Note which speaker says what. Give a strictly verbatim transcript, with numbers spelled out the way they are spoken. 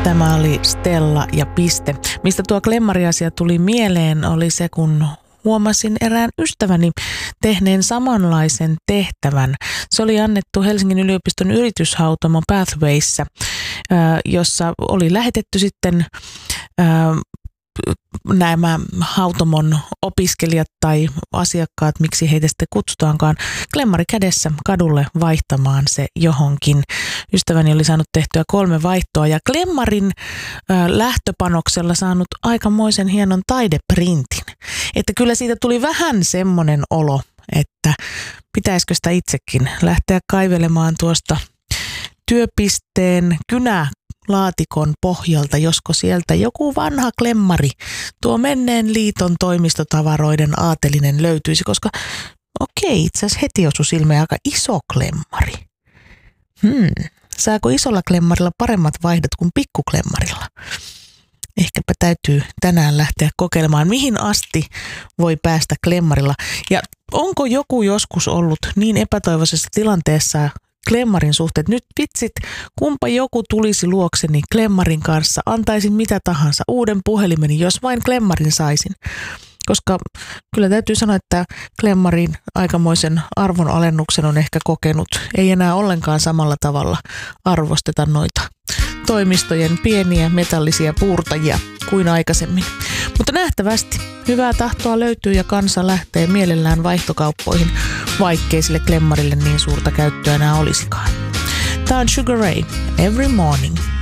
Speaker 1: Tämä oli Stella ja piste. Mistä tuo klemmariasia tuli mieleen oli se, kun huomasin erään ystäväni tehneen samanlaisen tehtävän. Se oli annettu Helsingin yliopiston yrityshautomo Pathwayssä, jossa oli lähetetty sitten nämä hautomon opiskelijat tai asiakkaat, miksi heitä sitten kutsutaankaan, klemmari kädessä kadulle vaihtamaan se johonkin. Ystäväni oli saanut tehtyä kolme vaihtoa ja klemmarin ö, lähtöpanoksella saanut aikamoisen hienon taideprintin. Että kyllä siitä tuli vähän semmoinen olo, että pitäisikö sitä itsekin lähteä kaivelemaan tuosta työpisteen kynä laatikon pohjalta, josko sieltä joku vanha klemmari, tuo menneen liiton toimistotavaroiden aatelinen löytyisi, koska okei, itse asiassa heti osui silmeen aika iso klemmari. Hmm, saako isolla klemmarilla paremmat vaihdot kuin pikkuklemmarilla? Ehkäpä täytyy tänään lähteä kokeilemaan, mihin asti voi päästä klemmarilla. Ja onko joku joskus ollut niin epätoivoisessa tilanteessa klemmarin suhteen, nyt vitsit, kumpa joku tulisi luokseni klemmarin kanssa, antaisin mitä tahansa, uuden puhelimeni, jos vain klemmarin saisin. Koska kyllä täytyy sanoa, että klemmarin aikamoisen arvonalennuksen on ehkä kokenut. Ei enää ollenkaan samalla tavalla arvosteta noita toimistojen pieniä metallisia puurtajia kuin aikaisemmin. Mutta nähtävästi hyvää tahtoa löytyy ja kansa lähtee mielellään vaihtokauppoihin, vaikkei sille klemmarille niin suurta käyttöä enää olisikaan. Tämä on Sugar Ray, Every Morning.